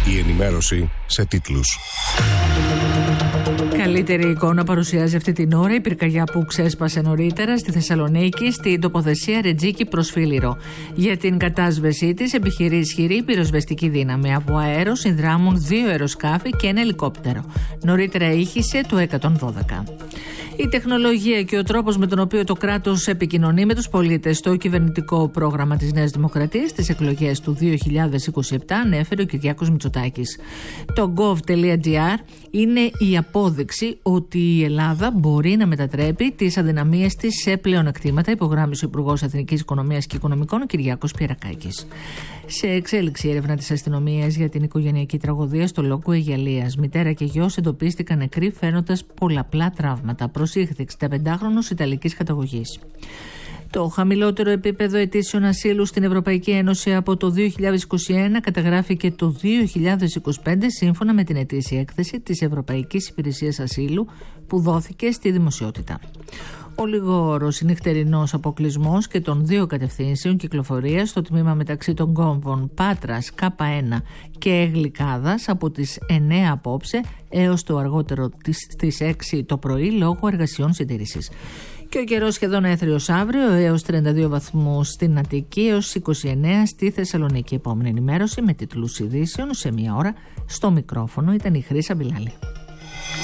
Η ενημέρωση σε τίτλους. Καλύτερη εικόνα παρουσιάζει αυτή την ώρα η πυρκαγιά που ξέσπασε νωρίτερα στη Θεσσαλονίκη, στην τοποθεσία Ρετζίκη προς Φίλιρο. Για την κατάσβεσή της επιχειρεί ισχυρή πυροσβεστική δύναμη. Από αέρο συνδράμουν 2 αεροσκάφη και ένα ελικόπτερο. Νωρίτερα ήχησε το 112. Η τεχνολογία και ο τρόπος με τον οποίο το κράτος επικοινωνεί με τους πολίτες στο κυβερνητικό πρόγραμμα της Νέας Δημοκρατίας στις εκλογές του 2027 ανέφερε ο Κυριάκος Μητσοτάκης. Το gov.gr είναι η απόδειξη ότι η Ελλάδα μπορεί να μετατρέπει τις αδυναμίες της σε πλεονεκτήματα, υπογράμμισε ο Υπουργός Εθνικής Οικονομίας και Οικονομικών ο Κυριάκος Πιερακάκης. Σε εξέλιξη έρευνα της αστυνομίας για την οικογενειακή τραγωδία στο Λόκο Αιγιαλίας. Μητέρα και γιος εντοπίστηκαν νεκροί φέρνοντας πολλαπλά τραύματα. Προσήχθη 65χρονος Ιταλικής καταγωγής. Το χαμηλότερο επίπεδο αιτήσεων ασύλου στην Ευρωπαϊκή Ένωση από το 2021 καταγράφηκε το 2025 σύμφωνα με την ετήσια έκθεση της Ευρωπαϊκής Υπηρεσίας Ασύλου που δόθηκε στη δημοσιότητα. Ο λιγόρος νυχτερινός αποκλεισμός και των 2 κατευθύνσεων κυκλοφορίας στο τμήμα μεταξύ των κόμβων Πάτρας, K1 και Γλυκάδας από τις 9 απόψε έως το αργότερο στις 6 το πρωί λόγω εργασιών συντήρησης. Και ο καιρός σχεδόν έθριος αύριο έως 32 βαθμούς στην Αττική έως 29 στη Θεσσαλονίκη. Επόμενη ενημέρωση με τίτλους ειδήσεων σε 1 ώρα. Στο μικρόφωνο ήταν η Χρύσα Μπιλάλη.